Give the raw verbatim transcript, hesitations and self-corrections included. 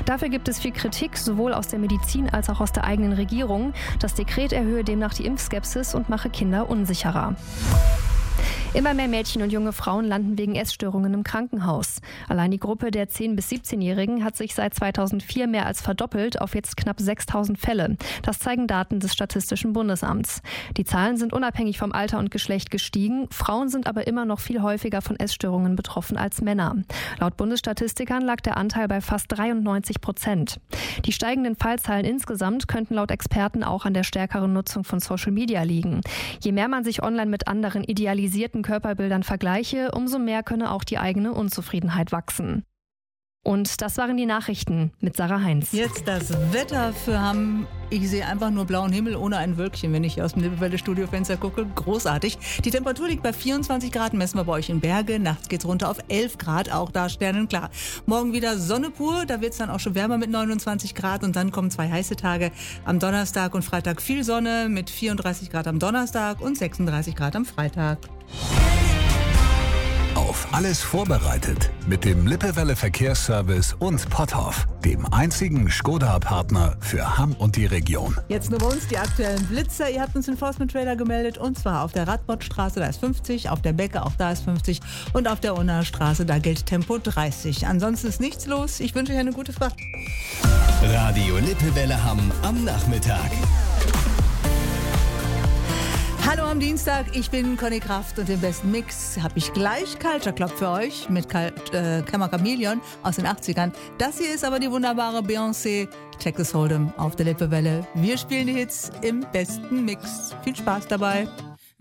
Dafür gibt es viel Kritik, sowohl aus der Medizin als auch aus der eigenen Regierung. Das Dekret erhöhe demnach die Impfskepsis und mache Kinder unsicherer. Immer mehr Mädchen und junge Frauen landen wegen Essstörungen im Krankenhaus. Allein die Gruppe der zehn- bis siebzehnjährigen hat sich seit zweitausendvier mehr als verdoppelt auf jetzt knapp sechstausend Fälle. Das zeigen Daten des Statistischen Bundesamts. Die Zahlen sind unabhängig vom Alter und Geschlecht gestiegen. Frauen sind aber immer noch viel häufiger von Essstörungen betroffen als Männer. Laut Bundesstatistikern lag der Anteil bei fast dreiundneunzig Prozent. Die steigenden Fallzahlen insgesamt könnten laut Experten auch an der stärkeren Nutzung von Social Media liegen. Je mehr man sich online mit anderen idealisierten Körperbildern vergleiche, umso mehr könne auch die eigene Unzufriedenheit wachsen. Und das waren die Nachrichten mit Sarah Heinz. Jetzt das Wetter für Hamm. Ich sehe einfach nur blauen Himmel ohne ein Wölkchen, wenn ich aus dem Lippewelle-Studiofenster gucke. Großartig. Die Temperatur liegt bei vierundzwanzig Grad, messen wir bei euch in Berge. Nachts geht's runter auf elf Grad, auch da sternenklar. Morgen wieder Sonne pur, da wird's dann auch schon wärmer mit neunundzwanzig Grad. Und dann kommen zwei heiße Tage am Donnerstag und Freitag. Viel Sonne mit vierunddreißig Grad am Donnerstag und sechsunddreißig Grad am Freitag. Auf alles vorbereitet mit dem Lippewelle Verkehrsservice und Potthoff, dem einzigen Skoda-Partner für Hamm und die Region. Jetzt nur bei uns die aktuellen Blitzer. Ihr habt uns Enforcement Trailer gemeldet und zwar auf der Radbottstraße, da ist fünfzig, auf der Becke, auch da ist fünfzig und auf der Unna-Straße, da gilt Tempo dreißig. Ansonsten ist nichts los. Ich wünsche euch eine gute Fahrt. Radio Lippewelle Hamm am Nachmittag. Hallo am Dienstag, ich bin Conny Kraft und im besten Mix habe ich gleich Culture Club für euch mit Cal- äh, Camera Chameleon aus den achtzigern. Das hier ist aber die wunderbare Beyoncé, Texas Hold'em auf der Lippewelle. Wir spielen die Hits im besten Mix. Viel Spaß dabei.